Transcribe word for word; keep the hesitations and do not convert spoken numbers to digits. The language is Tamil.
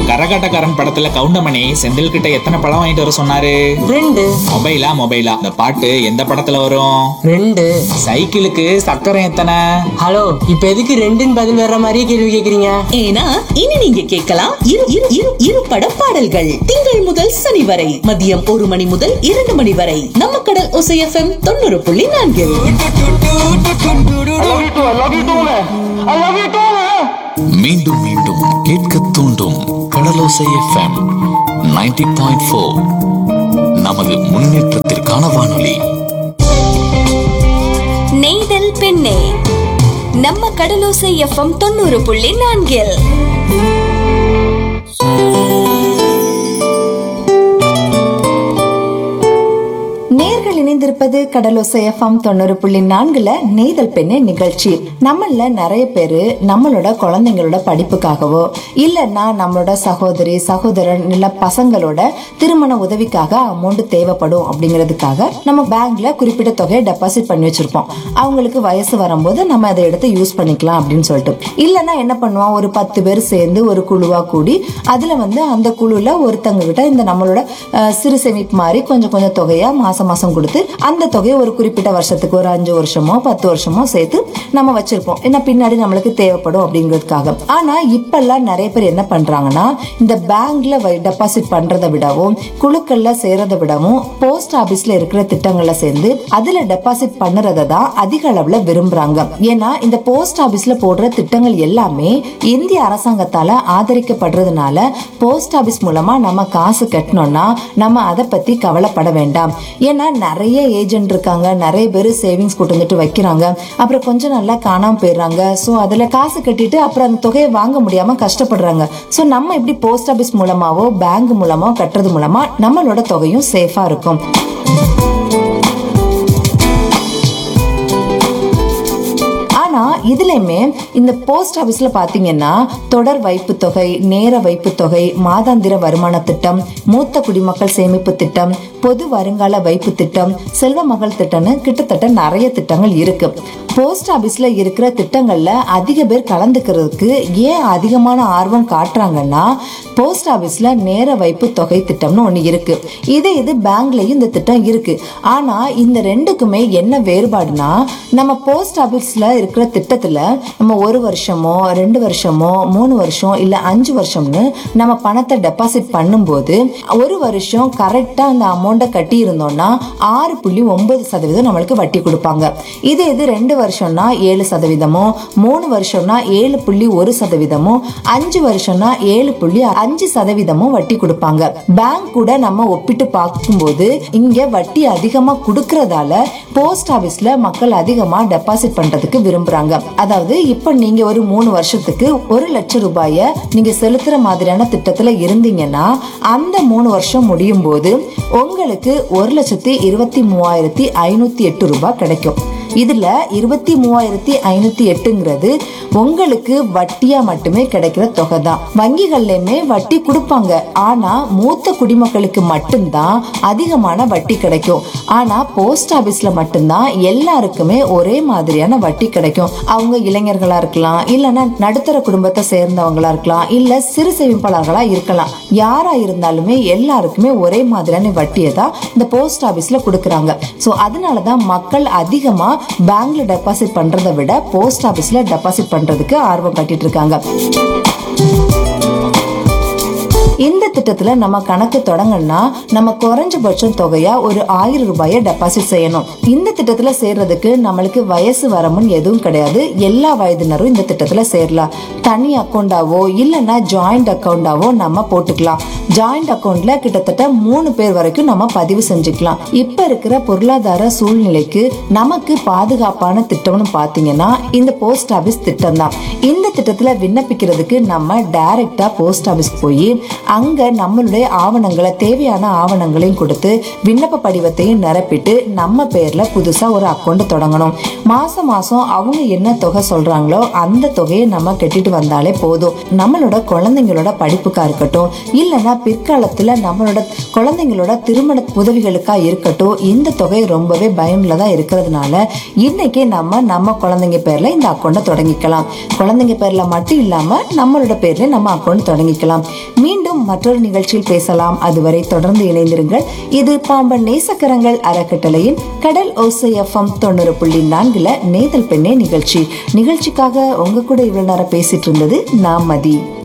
கரகாட்டக்காரன் படத்துல கவுண்டமணி செந்தில் கிட்ட எத்தனை பழம் வாங்கிட்டு வர சொன்னாரு? ரெண்டு. மொபைலா மொபைலா இந்த பாட்டு எந்த படத்துல வரும்? ரெண்டு. சைக்கிளுக்கு சக்கரம் எத்தனை? ஹலோ, இப்ப எதுக்கு ரெண்டுன்னு பதில் வர்ற மாதிரியே கேள்வி கேக்குறீங்க? ஏன்னா இனி நீங்க கேட்கலாம் இரு இரு இரு இரு பட பாடல்கள் திங்கள் முதல் சனி வரை மதியம் ஒரு மணி முதல் இரண்டு மணி வரை நம்ம கடல் ஒசை எஃப்எம் தொண்ணூறு புள்ளி நான்கில். மீண்டும் மீண்டும் கேட்க தூண்டும் கடலோசை எஃப்எம் நைன்டி பாயிண்ட் ஃபோர். நமது முன்னேற்றத்திற்கான வானொலி. நெய்தல் பெண்ணே நம்ம கடலோசை எஃப்எம் தொண்ணூறு புள்ளி நான்கில். நேர்கள் இணைந்திருப்பது கடலோசை எஃப்எம் தொண்ணூறு புள்ளி நான்குல நெய்தல் பெண்ணே நிகழ்ச்சி. நம்மள நிறைய பேரு நம்மளோட குழந்தைங்களோட படிப்புக்காகவோ இல்லைன்னா நம்மளோட சகோதரி சகோதரன் இல்ல பசங்களோட திருமண உதவிக்காக அமௌண்ட் தேவைப்படும் அப்படிங்கிறதுக்காக நம்ம பேங்க்ல குறிப்பிட்ட தொகையை டெபாசிட் பண்ணி வச்சிருப்போம். அவங்களுக்கு வயசு வரும்போது நம்ம அதை எடுத்து யூஸ் பண்ணிக்கலாம் அப்படின்னு சொல்லிட்டு. இல்லைன்னா என்ன பண்ணுவோம், ஒரு பத்து பேர் சேர்ந்து ஒரு குழுவா கூடி அதுல வந்து அந்த குழுல ஒருத்தங்க கிட்ட இந்த நம்மளோட சிறு சேமிப்பு மாதிரி கொஞ்சம் கொஞ்சம் தொகையா மாசம் மாசம் கொடுத்து அந்த தொகையை ஒரு குறிப்பிட்ட வருஷத்துக்கு ஒரு அஞ்சு வருஷமோ பத்து வருஷமோ சேர்த்து நம்ம வச்சிருப்போம். ஏன்னா பின்னாடி நம்மளுக்கு தேவைப்படும் அப்படிங்கிறதுக்காக. ஆனா இப்பெல்லாம் நிறைய பேர் என்ன பண்றாங்கன்னா, இந்த பேங்க்ல டெபாசிட் பண்றதை விடவும் குழுக்கள்ல சேர்றதை விடவும் போஸ்ட் ஆபீஸ்ல இருக்கிற திட்டங்கள்ல சேர்ந்து அதுல டெபாசிட் பண்ணுறதை தான் அதிக அளவுல விரும்புறாங்க. ஏன்னா இந்த போஸ்ட் ஆபீஸ்ல போடுற திட்டங்கள் எல்லாமே இந்திய அரசாங்கத்தால ஆதரிக்கப்படுறதுனால போஸ்ட் ஆபீஸ் மூலமா நம்ம காசு கட்டணும்னா நம்ம அதை பத்தி கவலைப்பட வேண்டாம். ஏன்னா நிறைய ஏஜென்ட் இருக்காங்க, நிறைய பேர் சேவிங்ஸ் கொண்டு வந்துட்டு வைக்கிறாங்க, அப்புறம் கொஞ்சம் நல்லா காணாம போயிடுறாங்க. ஸோ அதுல காசு கட்டிட்டு அப்புறம் அந்த தொகையை வாங்க முடியாம கஷ்டப்படுறாங்க. ஸோ நம்ம இப்படி போஸ்ட் ஆபீஸ் மூலமாவோ பேங்க் மூலமாவோ கட்டுறது மூலமா நம்மளோட தொகையும் சேஃபா இருக்கும். இதுலயுமே இந்த போஸ்ட் ஆபீஸ்ல பாத்தீங்கன்னா தொடர் வைப்பு தொகை, நேர வைப்பு தொகை, மாதாந்திர வருமான திட்டம், மூத்த குடிமக்கள் சேமிப்பு திட்டம், பொது வருங்கால வைப்பு திட்டம், செல்வ மகள் திட்டம்னு கிட்டத்தட்ட நிறைய திட்டங்கள் இருக்கு. போஸ்ட் ஆபீஸ்ல இருக்கிற திட்டங்கள்ல அதிக பேர் கலந்துக்கிறதுக்கு ஏன் அதிகமான ஆர்வம் காட்டுறாங்கன்னா, போஸ்ட் ஆபீஸ்ல நேர வைப்பு தொகை திட்டம்னு ஒண்ணு இருக்கு. இதே இது பேங்க்லயும் இந்த திட்டம் இருக்கு. ஆனா இந்த ரெண்டுக்குமே என்ன வேறுபாடுனா, நம்ம போஸ்ட் ஆபீஸ்ல இருக்கிற திட்டத்துல நம்ம ஒரு வருஷமோ ரெண்டு வருஷமோ மூணு வருஷம் இல்ல அஞ்சு வருஷம்னு நம்ம பணத்தை டெபாசிட் பண்ணும்போது ஒரு வருஷம் கரெக்டா அந்த அமௌண்ட்டை கட்டி இருந்தோம்னா ஆறு புள்ளி ஒன்பது சதவீதம் நம்மளுக்கு வட்டி கொடுப்பாங்க. இதே இது ரெண்டு வருஷம்னா ஏழு சதவீதமோ, மூணு வருஷம்னா ஏழு புள்ளி ஒரு சதவீதமோ, அஞ்சு வருஷம்னா ஏழு புள்ளி அஞ்சு சதவீதமும் வட்டி கொடுப்பாங்க. பேங்க் கூட நம்ம ஒப்பிட்டு பார்க்கும்போது இங்க வட்டி அதிகமா கொடுக்கறதால போஸ்ட் ஆபீஸ்ல மக்கள் அதிகமா டெபாசிட் பண்றதுக்கு விரும்புறாங்க. அதாவது இப்ப நீங்க ஒரு மூணு வருஷத்துக்கு ஒரு லட்சம் ரூபாய நீங்க செலுத்துற மாதிரியான திட்டத்துல இருந்தீங்கன்னா அந்த மூணு வருஷம் முடியும் போது உங்களுக்கு ஒரு லட்சத்தி இருபத்தி மூவாயிரத்தி ஐநூத்தி எட்டு ரூபாய் கிடைக்கும். இதுல இருபத்தி மூவாயிரத்தி ஐநூத்தி எட்டுங்கிறது உங்களுக்கு வட்டியா மட்டுமே கிடைக்கிற தொகை தான். வங்கிகள்லயுமே வட்டி கொடுப்பாங்க, ஆனா மூத்த குடிமக்களுக்கு மட்டும்தான் அதிகமான வட்டி கிடைக்கும். ஆனா போஸ்ட் ஆபீஸ்ல மட்டும்தான் எல்லாருக்குமே ஒரே மாதிரியான வட்டி கிடைக்கும். அவங்க இளைஞர்களா இருக்கலாம், இல்லைன்னா நடுத்தர குடும்பத்தை சேர்ந்தவங்களா இருக்கலாம், இல்ல சிறு சேமிப்பாளர்களா இருக்கலாம். யாரா இருந்தாலுமே எல்லாருக்குமே ஒரே மாதிரியான வட்டியை தான் இந்த போஸ்ட் ஆபீஸ்ல கொடுக்கறாங்க. சோ அதனாலதான் மக்கள் அதிகமா பேங்க்ல டெபாசிட் பண்றதை விட போஸ்ட் ஆபீஸ்ல டெபாசிட் பண்றதுக்கு ஆர்வம் காட்டிட்டு இருக்காங்க. இந்த திட்டத்துல நம்ம கணக்கு தொடங்கணும்னா நம்ம குறைஞ்சபட்சம் தொகையா ஒரு ஆயிரம் ரூபாயை டெபாசிட் செய்யணும். இந்த திட்டத்துல சேர்றதுக்கு நம்மளுக்கு வயசு வரமும் எதுவும் கிடையாது. எல்லா வயதினரும் இந்த திட்டத்துல சேரலாம். தனி அக்கௌண்டாவோ இல்லைன்னா ஜாயிண்ட் அக்கௌண்டாவோ நம்ம போட்டுக்கலாம். ஜாயிண்ட் அக்கௌண்ட்ல கிட்டத்தட்ட மூணு பேர் வரைக்கும் நம்ம பதிவு செஞ்சுக்கலாம். இப்ப இருக்கிற பொருளாதார சூழ்நிலைக்கு நமக்கு பாதுகாப்பான திட்டம்னு பாத்தீங்கன்னா இந்த போஸ்ட் ஆபீஸ் திட்டம் தான். இந்த திட்டத்துல விண்ணப்பிக்கிறதுக்கு நம்ம டைரக்டா போஸ்ட் ஆபீஸ் போய் அங்க நம்மளுடைய ஆவணங்களை தேவையான ஆவணங்களையும் கொடுத்து விண்ணப்ப படிவத்தையும் நிரப்பிட்டு நம்ம பேர்ல புதுசா ஒரு அக்கௌண்ட் தொடங்கணும். மாசம் மாசம் அவங்க என்ன தொகை சொல்றாங்களோ அந்த தொகையை நம்ம கட்டிட்டு வந்தாலே போதும். நம்மளோட குழந்தைங்களோட படிப்புக்கா இருக்கட்டும், இல்லைன்னா பிற்காலத்துல நம்மளோட குழந்தைங்களோட திருமண உதவிகளுக்கா இருக்கட்டும், இந்த தொகை ரொம்பவே பயனுள்ளதா இருக்கிறதுனால இன்னைக்கு நம்ம நம்ம குழந்தைங்க பேர்ல இந்த அக்கௌண்ட்டை தொடங்கிக்கலாம். குழந்தைங்க பேர்ல மட்டும் இல்லாம நம்மளோட பேர்ல நம்ம அக்கௌண்ட் தொடங்கிக்கலாம். மீண்டும் மற்றொரு நிகழ்ச்சியில் பேசலாம். அதுவரை தொடர்ந்து இணைந்திருங்கள். இது பாம்பன் நேசக்கரங்கள் அறக்கட்டளையின் கடல் ஓசை எஃப்எம் தொண்ணூறு புள்ளி நான்குல நேதல் பெண்ணே நிகழ்ச்சி. நிகழ்ச்சிக்காக உங்க கூட இவ்வளவு நேரம் பேசிட்டு இருந்தது நான் மதி.